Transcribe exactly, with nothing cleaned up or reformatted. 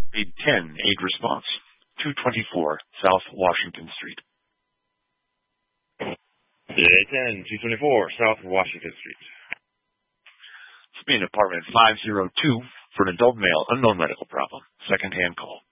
Aid ten, aid response, two twenty-four South Washington Street. Aid ten, two twenty-four South Washington Street. It's me in apartment five oh two for an adult male, unknown medical problem. Second-hand call.